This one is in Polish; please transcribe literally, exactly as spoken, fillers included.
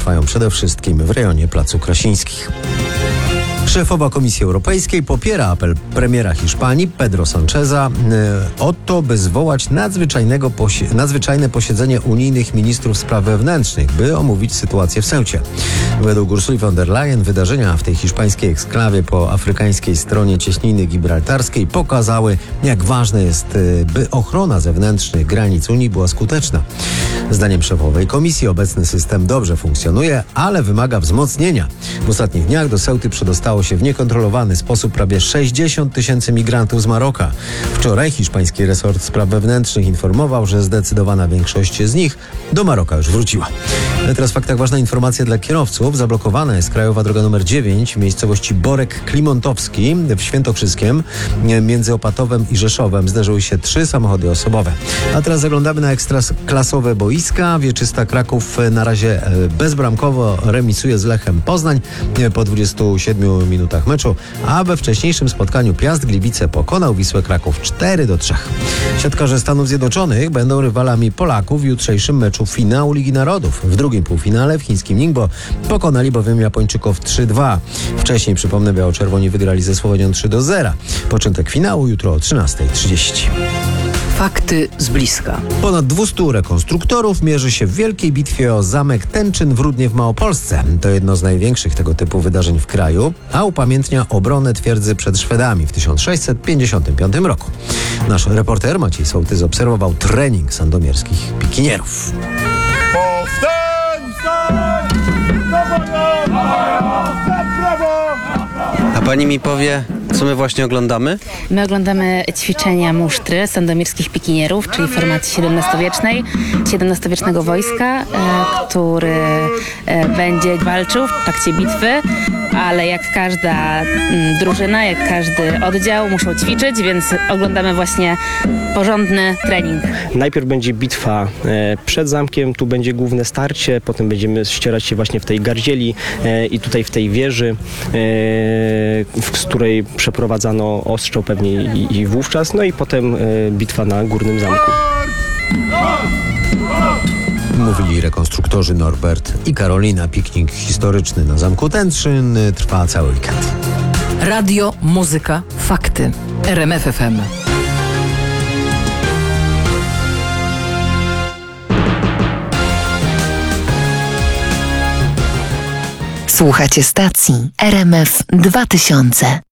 trwają przede wszystkim w rejonie Placu Krasińskich. Szefowa Komisji Europejskiej popiera apel premiera Hiszpanii Pedro Sancheza e, o to, by zwołać nadzwyczajnego posi- nadzwyczajne posiedzenie unijnych ministrów spraw wewnętrznych, by omówić sytuację w Ceucie. Według Ursuli von der Leyen wydarzenia w tej hiszpańskiej eksklawie po afrykańskiej stronie cieśniny gibraltarskiej pokazały, jak ważne jest, e, by ochrona zewnętrznych granic Unii była skuteczna. Zdaniem szefowej Komisji obecny system dobrze funkcjonuje, ale wymaga wzmocnienia. W ostatnich dniach do Ceuty przedostało się w niekontrolowany sposób prawie sześćdziesiąt tysięcy migrantów z Maroka. Wczoraj hiszpański resort spraw wewnętrznych informował, że zdecydowana większość z nich do Maroka już wróciła. Ale teraz w faktach ważna informacja dla kierowców. Zablokowana jest krajowa droga numer dziewięć w miejscowości Borek Klimontowski w Świętokrzyskiem. Między Opatowem i Rzeszowem zderzyły się trzy samochody osobowe. A teraz zaglądamy na ekstraklasowe boiska. Wieczysta Kraków na razie bezbramkowo remisuje z Lechem Poznań po dwudziestu siedmiu minutach meczu, a we wcześniejszym spotkaniu Piast Gliwice pokonał Wisłę Kraków cztery do trzech. Siatkarze Stanów Zjednoczonych będą rywalami Polaków w jutrzejszym meczu finału Ligi Narodów. W drugim półfinale w chińskim Ningbo pokonali bowiem Japończyków trzy dwa. Wcześniej, przypomnę, biało-czerwoni wygrali ze Słowenią trzy do zera. Początek finału jutro o trzynasta trzydzieści. Fakty z bliska. Ponad dwustu rekonstruktorów mierzy się w wielkiej bitwie o zamek Tenczyn w Rudnie w Małopolsce. To jedno z największych tego typu wydarzeń w kraju, a upamiętnia obronę twierdzy przed Szwedami w tysiąc sześćset pięćdziesiątym piątym roku. Nasz reporter Maciej Sołtys obserwował trening sandomierskich pikinierów. A pani mi powie, co my właśnie oglądamy? My oglądamy ćwiczenia musztry sandomierskich pikinierów, czyli formacji siedemnastowiecznej, siedemnastowiecznego wojska, e, który e, będzie walczył w trakcie bitwy, ale jak każda m, drużyna, jak każdy oddział muszą ćwiczyć, więc oglądamy właśnie porządny trening. Najpierw będzie bitwa e, przed zamkiem, tu będzie główne starcie, potem będziemy ścierać się właśnie w tej gardzieli e, i tutaj w tej wieży, e, w, z której przeprowadzano ostrzał pewnie i, i wówczas, no i potem e, bitwa na Górnym Zamku. Mówili rekonstruktorzy Norbert i Karolina. Piknik historyczny na Zamku Tenczyn trwa cały weekend. Radio, muzyka, fakty. R M F F M. Słuchacie stacji R M F dwa tysiące.